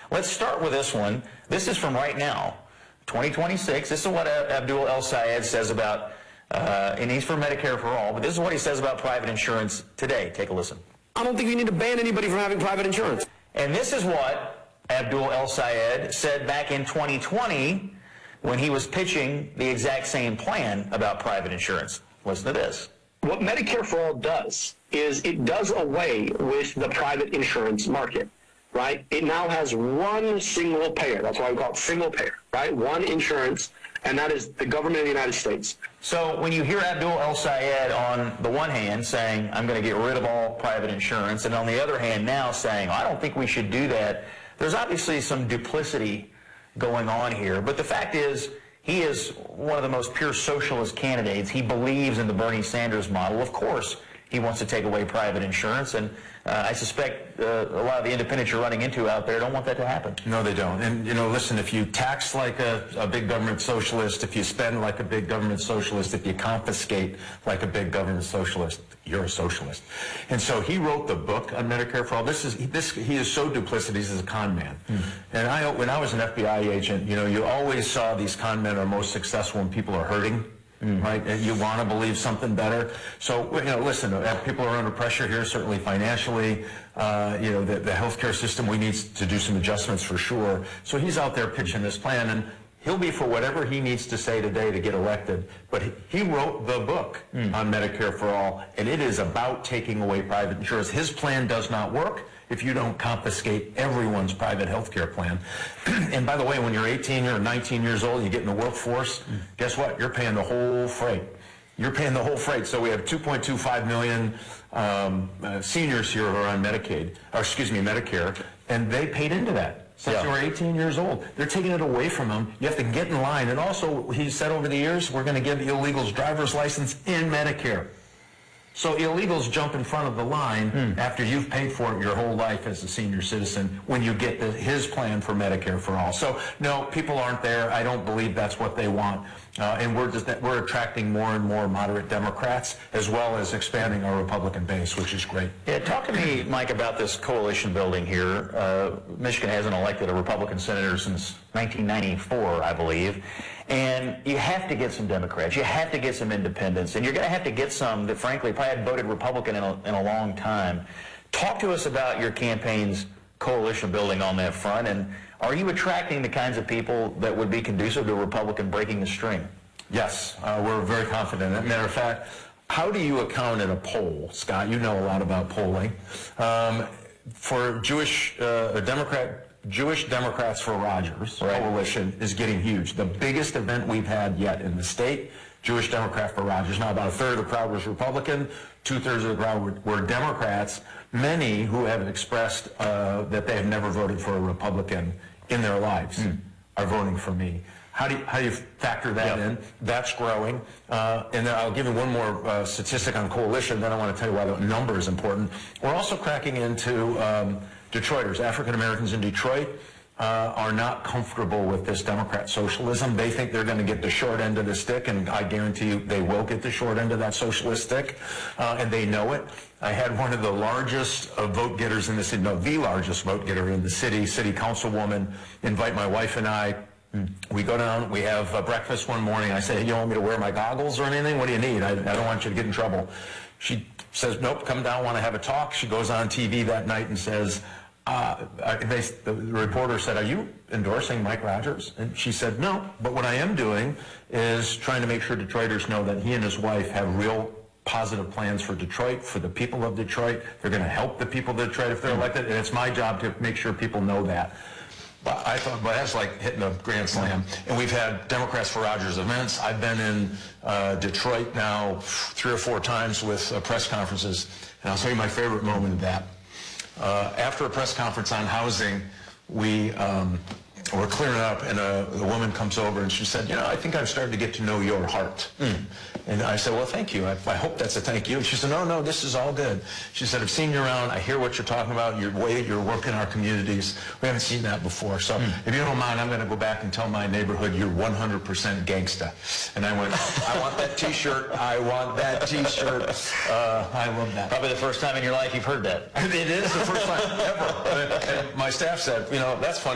Let's start with this one. This is from right now, 2026. This is what Abdul El Sayed says about, and he's for Medicare for all, but this is what he says about private insurance today. Take a listen. I don't think you need to ban anybody from having private insurance. And this is what Abdul El Sayed said back in 2020 when he was pitching the exact same plan about private insurance. Listen to this. What Medicare for All does is it does away with the private insurance market, right? It now has one single payer. That's why we call it single payer, right? One insurance, and that is the government of the United States. So when you hear Abdul El Sayed on the one hand saying, I'm going to get rid of all private insurance, and on the other hand now saying, I don't think we should do that, there's obviously some duplicity going on here. But the fact is, he is one of the most pure socialist candidates. He believes in the Bernie Sanders model. Of course, he wants to take away private insurance, and I suspect a lot of the independents you're running into out there don't want that to happen. No, they don't. And, listen, if you tax like a big government socialist, if you spend like a big government socialist, if you confiscate like a big government socialist, you're a socialist. And so he wrote the book on Medicare for All. He is so duplicitous. He's a con man. And when I was an FBI agent, you always saw these con men are most successful when people are hurting. Right? And you want to believe something better. So, listen, people are under pressure here, certainly financially. The healthcare system, we need to do some adjustments for sure. So he's out there pitching this plan, and he'll be for whatever he needs to say today to get elected. But he wrote the book on Medicare for All, and it is about taking away private insurance. His plan does not work if you don't confiscate everyone's private health care plan. And by the way, when you're 18 or 19 years old, you get in the workforce, guess what? You're paying the whole freight. You're paying the whole freight. So we have 2.25 million seniors here who are on Medicare, and they paid into that since they were 18 years old. They're taking it away from them. You have to get in line. And also, he said over the years, we're going to give illegals driver's license in Medicare. So illegals jump in front of the line after you've paid for it your whole life as a senior citizen when you get his plan for Medicare for All. So, no, people aren't there. I don't believe that's what they want. And we're attracting more and more moderate Democrats as well as expanding our Republican base, which is great. Yeah, talk to me, Mike, about this coalition building here. Michigan hasn't elected a Republican senator since 1994, I believe. And you have to get some Democrats. You have to get some independents. And you're going to have to get some that, frankly, probably hadn't voted Republican in a long time. Talk to us about your campaign's coalition building on that front. And are you attracting the kinds of people that would be conducive to a Republican breaking the string? Yes, we're very confident. As a matter of fact, how do you account in a poll, Scott? You know a lot about polling. For Jewish Democrats for Rogers coalition is getting huge. The biggest event we've had yet in the state, Jewish Democrat for Rogers. Now, about a third of the crowd was Republican, 2/3 of the crowd were Democrats, many who have expressed that they have never voted for a Republican in their lives are voting for me. How do you factor that in? That's growing. And then I'll give you one more statistic on coalition, then I want to tell you why the number is important. We're also cracking into Detroiters. African Americans in Detroit are not comfortable with this Democrat socialism. They think they're going to get the short end of the stick, and I guarantee you they will get the short end of that socialist stick, and they know it. I had one of the largest vote getters in the city, the largest vote getter in the city councilwoman, invite my wife and I. We go down, we have breakfast one morning. I say, hey, you don't want me to wear my goggles or anything? What do you need? I don't want you to get in trouble. She says, nope, come down, want to have a talk. She goes on TV that night and says, the reporter said, are you endorsing Mike Rogers? And she said, no, but what I am doing is trying to make sure Detroiters know that he and his wife have real positive plans for Detroit, for the people of Detroit. They're going to help the people of Detroit if they're elected, and it's my job to make sure people know that. But I thought, well, that's like hitting a grand slam. And we've had Democrats for Rogers events. I've been in Detroit now 3 or 4 times with press conferences, and I'll tell you my favorite moment of that. After a press conference on housing, we were clearing up, and a woman comes over and she said, I think I've started to get to know your heart. And I said, well, thank you. I hope that's a thank you. She said, no, this is all good. She said, I've seen you around. I hear what you're talking about, your way you're working our communities. We haven't seen that before. So if you don't mind, I'm going to go back and tell my neighborhood you're 100% gangsta. And I went, I want that T-shirt. I want that T-shirt. I love that. Probably the first time in your life you've heard that. It is the first time ever. And my staff said, that's funny.